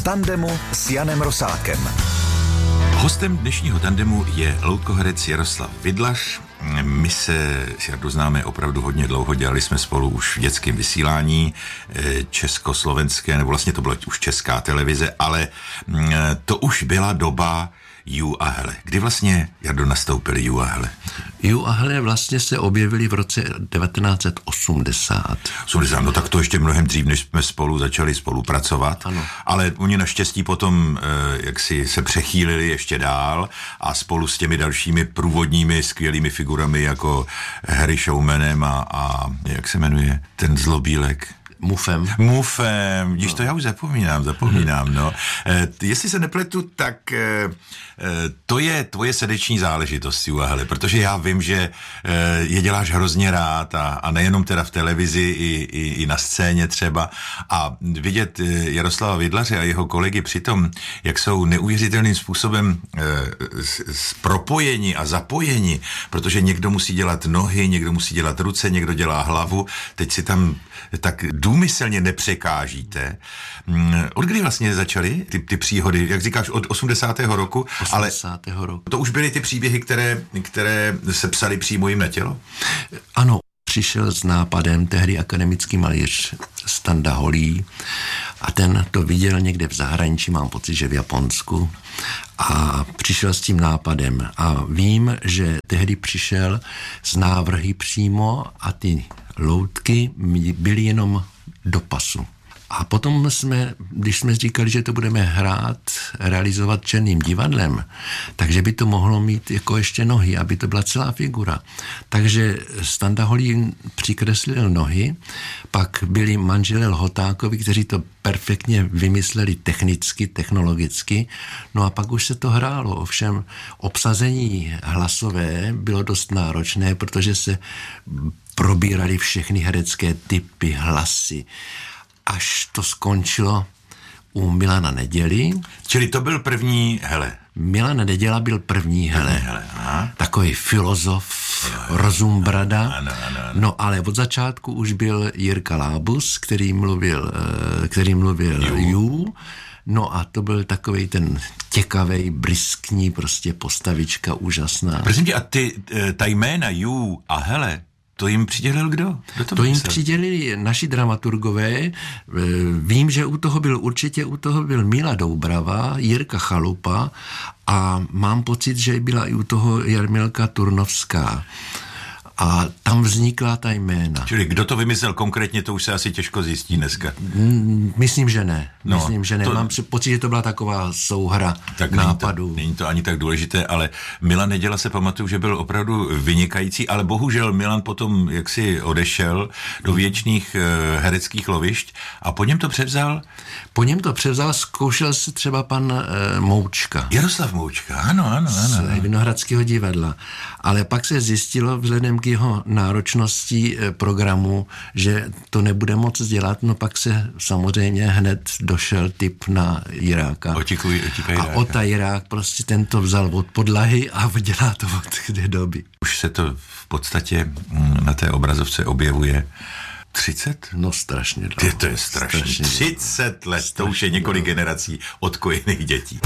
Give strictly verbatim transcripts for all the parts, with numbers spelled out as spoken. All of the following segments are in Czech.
tandemu s Janem Rosákem. Hostem dnešního tandemu je loutkoherec Jaroslav Vidlař. My se s Jardou známe opravdu hodně dlouho, dělali jsme spolu už v dětském vysílání československé, nebo vlastně to byla už česká televize, ale to už byla doba Ju a Hele. Kdy vlastně, Jardo, nastoupili Ju a Hele? Ju a Hele vlastně se objevili v roce devatenáct set osmdesát. osmdesát, no tak to ještě mnohem dřív, než jsme spolu začali spolupracovat. Ano. Ale oni naštěstí potom jak si se přechýlili ještě dál a spolu s těmi dalšími průvodními skvělými figurami jako Harry Showmanem a, a jak se jmenuje ten zlobílek? Mufem. Mufem, když no. to já už zapomínám, zapomínám, no. E, jestli se nepletu, tak e, e, to je tvoje srdeční záležitost, Ju a Hele, protože já vím, že e, je děláš hrozně rád a, a nejenom teda v televizi, i, i, i na scéně třeba a vidět Jaroslava Vidlaře a jeho kolegy přitom, jak jsou neuvěřitelným způsobem e, s, s propojeni a zapojeni, protože někdo musí dělat nohy, někdo musí dělat ruce, někdo dělá hlavu, teď si tam tak důmyslně nepřekážíte. Od kdy vlastně začaly ty, ty příhody? Jak říkáš, od osmdesátého roku? osmdesátého roku. To už byly ty příběhy, které, které se psaly přímo jim na tělo? Ano, přišel s nápadem tehdy akademický malíř Standa Holý a ten to viděl někde v zahraničí, mám pocit, že v Japonsku, a přišel s tím nápadem. A vím, že tehdy přišel s návrhy přímo a ty loutky byly jenom do pasu. A potom jsme, když jsme říkali, že to budeme hrát, realizovat černým divadlem, takže by to mohlo mít jako ještě nohy, aby to byla celá figura. Takže Standa Holý přikreslil nohy, pak byli manželé Lhotákovi, kteří to perfektně vymysleli technicky, technologicky, no a pak už se to hrálo. Ovšem obsazení hlasové bylo dost náročné, protože se probírali všechny herecké typy, hlasy, až to skončilo u Milana Neděly. Čili to byl první Hele. Milan Neděla byl první Hele. První hele aha. Takový filozof, rozumbrada. Ano, ano, ano. No ale od začátku už byl Jirka Lábus, který mluvil, který mluvil Ju. Ju. No a to byl takovej ten těkavej, briskní prostě postavička úžasná. Prosím tě, a ty, ta jména Ju a Hele, to jim přidělil kdo? kdo to to jim přidělili naši dramaturgové. Vím, že u toho byl určitě u toho byl Míla Doubrava, Jirka Chalupa a mám pocit, že byla i u toho Jarmilka Turnovská. A tam vznikla ta jména. Čili kdo to vymyslel konkrétně, to už se asi těžko zjistí dneska. Myslím, že ne. No, Myslím, že ne. to... Mám pocit, že to byla taková souhra tak nápadů. Není to, není to ani tak důležité, ale Milan Neděla se pamatuju, že byl opravdu vynikající, ale bohužel Milan potom jaksi odešel do věčných uh, hereckých lovišť a po něm to převzal? Po něm to převzal, zkoušel se třeba pan uh, Moučka. Jaroslav Moučka, ano, ano, ano. Z Vinohradského divadla. Ale pak se zjistilo vzhledem k jeho náročnosti programu, že to nebude moc dělat, no pak se samozřejmě hned došel tip na Jiráka. Otíkuj, otíkuj a Ota Jirák prostě tento vzal od podlahy a dělá to od té doby. Už se to v podstatě na té obrazovce objevuje třicet? No strašně dlouho. Je to je strašně. strašně třicet let, strašně to už je několik dlouho. Generací odkojených dětí.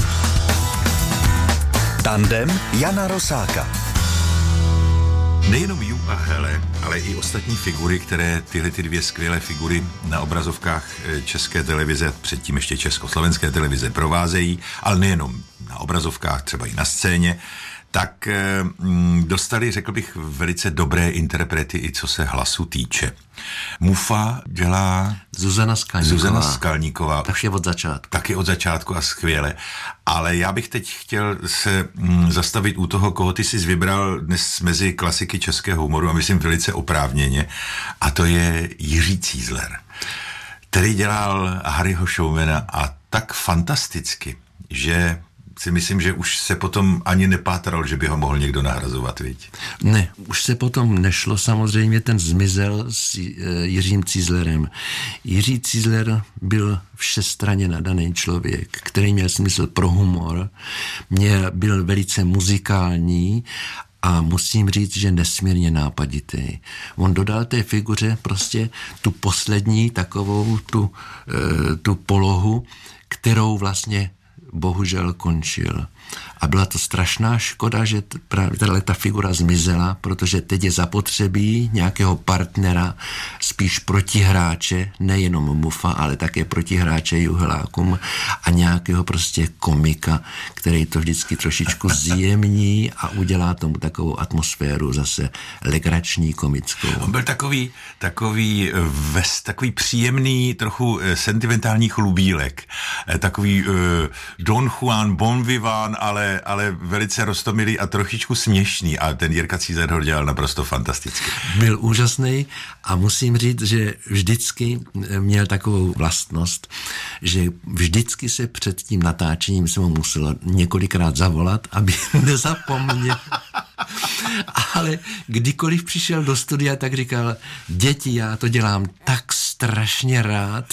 Tandem Jana Rosáka. Nejenom Ju a Hele, ale i ostatní figury, které tyhle ty dvě skvělé figury na obrazovkách české televize, předtím ještě československé televize provázejí, ale nejenom na obrazovkách, třeba i na scéně, tak mm, dostali, řekl bych, velice dobré interprety, i co se hlasu týče. Mufa dělá Zuzana Skalníková. Zuzana Skalníková. Tak je od začátku. Taky od začátku a skvěle. Ale já bych teď chtěl se mm, zastavit u toho, koho ty jsi vybral dnes mezi klasiky českého humoru a myslím velice oprávněně. A to je Jiří Cízler, který dělal Harryho Showmana a tak fantasticky, že si myslím, že už se potom ani nepátral, že by ho mohl někdo nahrazovat, viď? Ne, už se potom nešlo, samozřejmě ten zmizel s Jiřím Cízlerem. Jiří Cízler byl všestranně nadaný člověk, který měl smysl pro humor, měl, byl velice muzikální a musím říct, že nesmírně nápaditý. On dodal té figuře prostě tu poslední takovou tu, tu polohu, kterou vlastně bohužel končil. A byla to strašná škoda, že t- právě ta figura zmizela, protože teď je zapotřebí nějakého partnera, spíš protihráče, nejenom Mufa, ale také protihráče Juhelákům a nějakého prostě komika, který to vždycky trošičku zjemní a udělá tomu takovou atmosféru zase legrační, komickou. On byl takový, takový, ves, takový příjemný, trochu sentimentální chlubílek. Takový uh, Don Juan Bon Vivant, ale, ale velice roztomilý a trošičku směšný. A ten Jirka Cízer ho dělal naprosto fantasticky. Byl úžasný a musím říct, že vždycky měl takovou vlastnost, že vždycky se před tím natáčením se mu muselo několikrát zavolat, aby nezapomněl. Ale kdykoliv přišel do studia, tak říkal, děti, já to dělám tak strašně rád.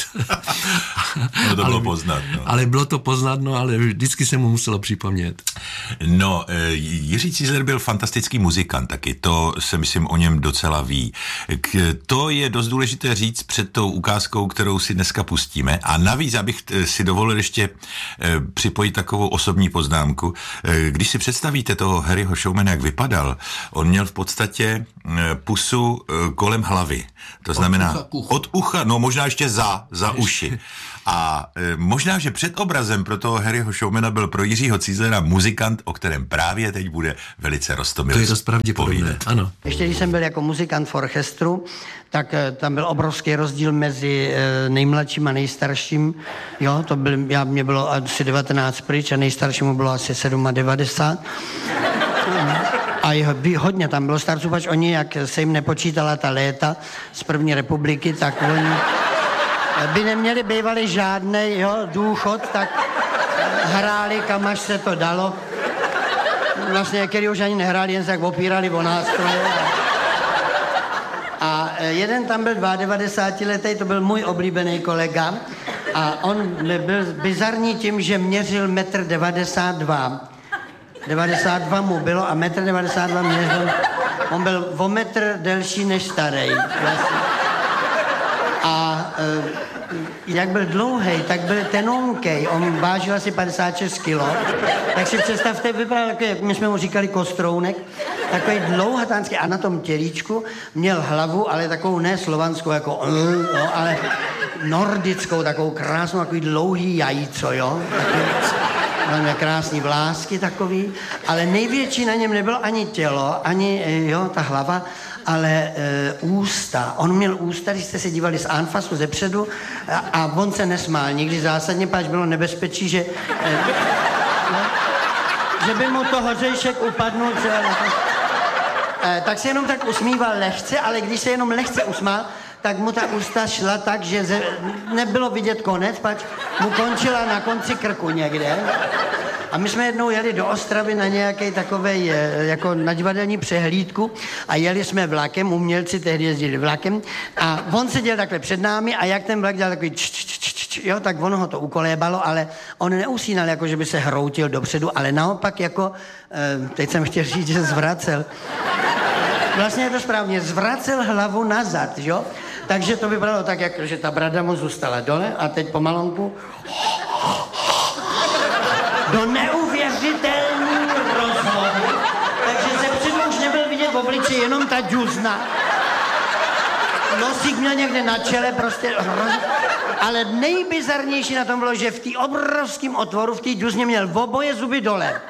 No to ale, bylo poznat. No. Ale bylo to poznat, no, ale vždycky se mu muselo připomnět. No, Jiří Cízer byl fantastický muzikant taky, to se myslím o něm docela ví. To je dost důležité říct před tou ukázkou, kterou si dneska pustíme. A navíc, abych si dovolil ještě připojit takovou osobní poznámku. Když si představíte toho Harryho Showmana, jak vypadal, on měl v podstatě pusu kolem hlavy. To znamená od ucha, od ucha no možná ještě za, za uši. A e, možná, že před obrazem pro toho Harryho Showmana byl pro Jiřího Cízera muzikant, o kterém právě teď bude velice roztomilý. To je dost pravděpodobné, ano. Ještě když jsem byl jako muzikant v orchestru, tak e, tam byl obrovský rozdíl mezi e, nejmladším a nejstarším. Jo, to byl, já, mě bylo asi devatenáct pryč a nejstaršímu bylo asi devadesát sedm. A jeho, hodně tam bylo starců, pač oni, jak se jim nepočítala ta léta z první republiky, tak oni by neměli bývali žádnej, jo, důchod, tak hráli, kam až se to dalo. Vlastně některý už ani nehráli, jen se tak opírali o nástroje. A jeden tam byl devadesátletý, to byl můj oblíbený kolega. A on byl bizarní tím, že měřil metr devadesát dva. devadesát dva mu bylo a metr devadesát dva měřil. On byl o metr delší než starý. Vlastně. A e, jak byl dlouhej, tak byl tenonkej. On vážil asi padesát šest kilo. Tak si představte, vypadal takový, jak my jsme mu říkali kostrounek, takový dlouhatánský a na tom tělíčku měl hlavu, ale takovou ne slovanskou, jako no, ale nordickou, takovou krásnou, takový dlouhý jajíco, jo. Máme krásný vlásky takový, ale největší na něm nebylo ani tělo, ani jo, ta hlava, ale e, ústa. On měl ústa, když jste se dívali z anfasu zepředu a, a on se nesmál nikdy zásadně, páč bylo nebezpečí, že e, no, že by mu to hořejšek upadnul třeba. E, tak se jenom tak usmíval lehce, ale když se jenom lehce usmál, tak mu ta ústa šla tak, že ze, nebylo vidět konec, pač mu končila na konci krku někde. A my jsme jednou jeli do Ostravy na nějaký takovej, jako na divadelní přehlídku a jeli jsme vlakem, umělci tehdy jezdili vlakem a on seděl takhle před námi a jak ten vlak dělal takový č, č, č, č, jo, tak ono ho to ukolébalo, ale on neusínal, jako že by se hroutil dopředu, ale naopak jako, teď jsem chtěl říct, že zvracel. Vlastně je to správně, zvracel hlavu nazad, jo? Takže to vypadalo tak, jak, že ta brada mu zůstala dole a teď pomalonku do neuvěřitelný rozvody. Takže ze předu už nebyl vidět v obliči jenom ta džuzna. Nosík měl někde na čele, prostě hroz... Ale nejbizarnější na tom bylo, že v té obrovském otvoru, v té džuzně měl oboje zuby dole.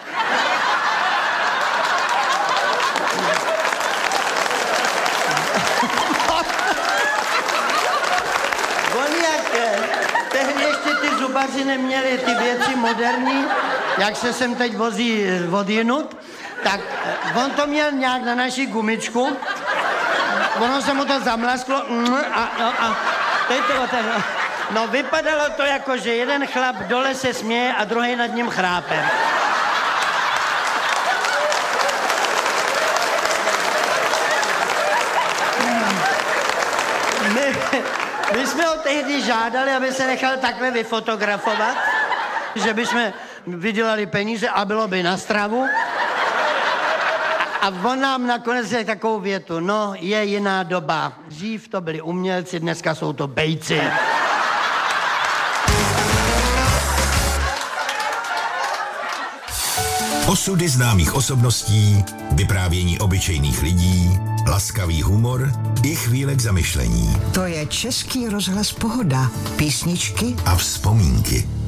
Zubaři neměli ty věci moderní, jak se sem teď vozí odjinut, tak on to měl nějak na naši gumičku, ono se mu to zamlasklo a, a, a teď to ten, no vypadalo to jako, že jeden chlap dole se směje a druhý nad ním chrápe. My, My jsme ho tehdy žádali, aby se nechal takhle vyfotografovat, že bychom vydělali peníze a bylo by na stravu. A, a on nám nakonec řekl takovou větu, no je jiná doba. Dřív to byli umělci, dneska jsou to bejci. Osudy známých osobností, vyprávění obyčejných lidí, laskavý humor i chvíle k zamyšlení. To je Český rozhlas Pohoda. Písničky A vzpomínky.